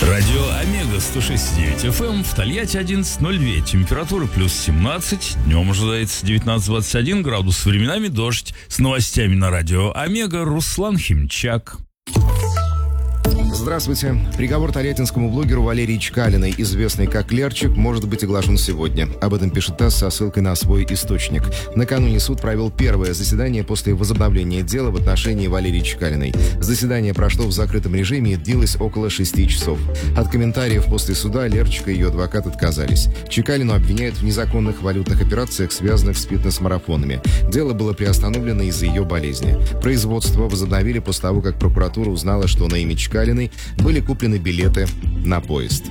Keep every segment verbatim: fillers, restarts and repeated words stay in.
Радио Омега сто шесть и девять эф эм в Тольятти одиннадцать ноль два. Температура плюс семнадцать. Днем ожидается девятнадцать двадцать один градус. Временами дождь. С новостями на радио Омега Руслан Химчак. Здравствуйте. Приговор тольяттинскому блогеру Валерии Чкалиной, известной как Лерчик, может быть оглашен сегодня. Об этом пишет ТАСС со ссылкой на свой источник. Накануне суд провел первое заседание после возобновления дела в отношении Валерии Чкалиной. Заседание прошло в закрытом режиме и длилось около шести часов. От комментариев после суда Лерчика и ее адвокат отказались. Чкалину обвиняют в незаконных валютных операциях, связанных с фитнес-марафонами. Дело было приостановлено из-за ее болезни. Производство возобновили после того, как прокуратура узнала, что на имя Чкалиной были куплены билеты на поезд.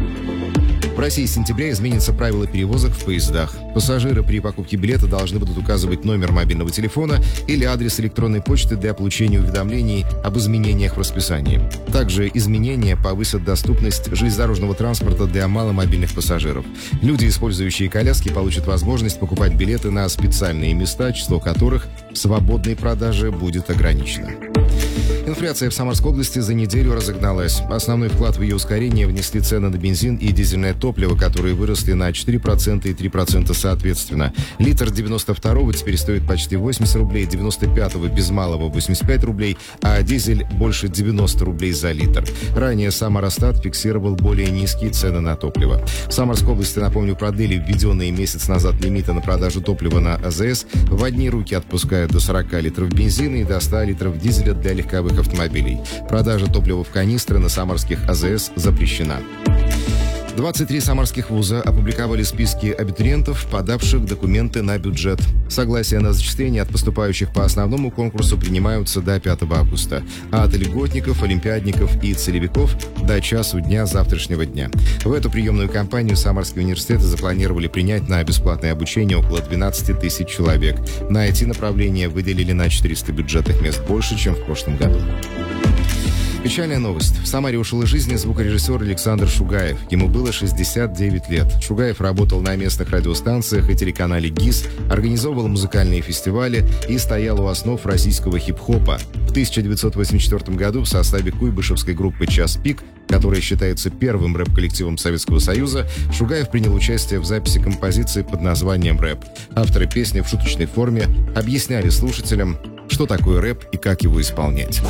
В России с сентября изменятся правила перевозок в поездах. Пассажиры при покупке билета должны будут указывать номер мобильного телефона или адрес электронной почты для получения уведомлений об изменениях в расписании. Также изменения повысят доступность железнодорожного транспорта для маломобильных пассажиров. Люди, использующие коляски, получат возможность покупать билеты на специальные места, число которых в свободной продаже будет ограничено. Инфляция в Самарской области за неделю разогналась. Основной вклад в ее ускорение внесли цены на бензин и дизельное топливо, которые выросли на четыре процента и три процента соответственно. Литр девяносто второго теперь стоит почти восемьдесят рублей, девяносто пятого без малого восемьдесят пять рублей, а дизель больше девяносто рублей за литр. Ранее Самаростат фиксировал более низкие цены на топливо. В Самарской области, напомню, продлили введенные месяц назад лимиты на продажу топлива на а зэ эс. В одни руки отпускают до сорока литров бензина и до ста литров дизеля для легковых автомобилей. Продажа топлива в канистры на самарских а зэ эс запрещена. двадцать три самарских вуза опубликовали списки абитуриентов, подавших документы на бюджет. Согласия на зачисление от поступающих по основному конкурсу принимаются до пятого августа, а от льготников, олимпиадников и целевиков до часу дня завтрашнего дня. В эту приемную кампанию самарские университеты запланировали принять на бесплатное обучение около двенадцати тысяч человек. На эти направления выделили на четыреста бюджетных мест больше, чем в прошлом году. Печальная новость. В Самаре ушел из жизни звукорежиссер Александр Шугаев. Ему было шестьдесят девять лет. Шугаев работал на местных радиостанциях и телеканале ГИС, организовывал музыкальные фестивали и стоял у основ российского хип-хопа. В тысяча девятьсот восемьдесят четвёртом году в составе куйбышевской группы «Час пик», которая считается первым рэп-коллективом Советского Союза, Шугаев принял участие в записи композиции под названием «Рэп». Авторы песни в шуточной форме объясняли слушателям, что такое рэп и как его исполнять.